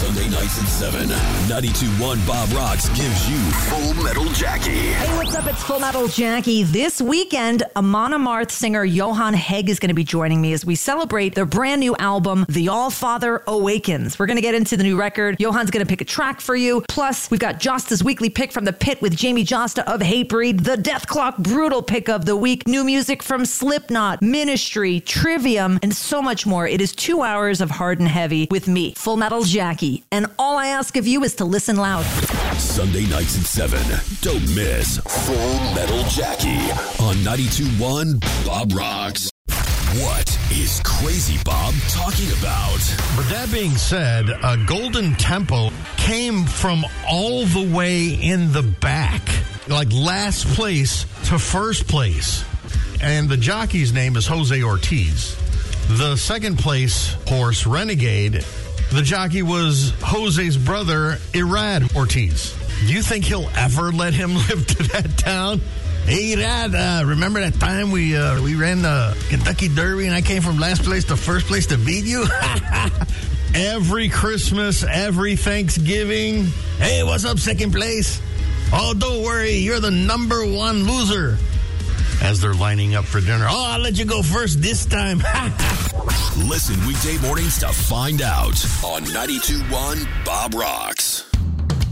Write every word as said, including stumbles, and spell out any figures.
Sunday nights at seven. ninety-two point one Bob Rocks gives you Full Metal Jackie. Hey, what's up? It's Full Metal Jackie. This weekend, Amon Amarth singer Johan Hegg is going to be joining me as we celebrate their brand new album, The All-Father Awakens. We're going to get into the new record. Johan's going to pick a track for you. Plus, we've got Josta's weekly pick from the pit with Jamie Josta of Hatebreed, the Death Clock Brutal pick of the week, new music from Slipknot, Ministry, Trivium, and so much more. It is two hours of hard and heavy with me, Full Metal Jackie. And all I ask of you is to listen loud. Sunday nights at seven. Don't miss Full Metal Jackie on ninety-two point one Bob Rocks. What is Crazy Bob talking about? But that being said, a Golden Tempo came from all the way in the back, like last place to first place. And the jockey's name is Jose Ortiz. The second place horse, Renegade, the jockey was Jose's brother, Irad Ortiz. Do you think he'll ever let him live to that town? Hey, Irad, uh, remember that time we uh, we ran the Kentucky Derby and I came from last place to first place to beat you? Every Christmas, every Thanksgiving. Hey, what's up, second place? Oh, don't worry, you're the number one loser. As they're lining up for dinner. Oh, I'll let you go first this time. Listen weekday mornings to find out on ninety-two point one Bob Rocks.